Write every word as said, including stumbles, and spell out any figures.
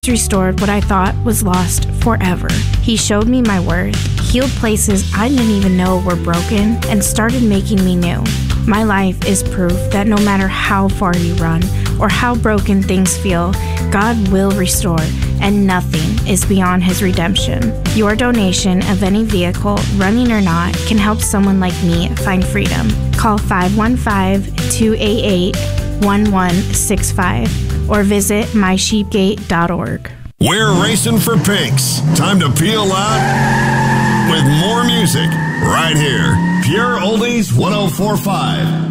restored what I thought was lost forever. He showed me my worth, healed places I didn't even know were broken, and started making me new. My life is proof that no matter how far you run or how broken things feel, God will restore, and nothing is beyond His redemption. Your donation of any vehicle, running or not, can help someone like me find freedom. Call five one five, two eight eight, one one six five or visit my sheep gate dot org. We're racing for pinks. Time to peel out with more music right here. Pure Oldies one oh four point five.